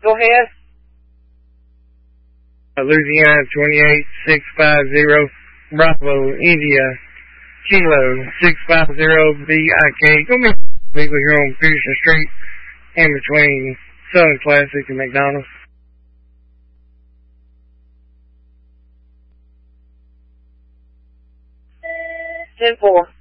Go ahead. Louisiana 28650 Bravo India Kilo 650 BIK. Go meet people here on Pearson Street in between Southern Classic and McDonald's. 10-4.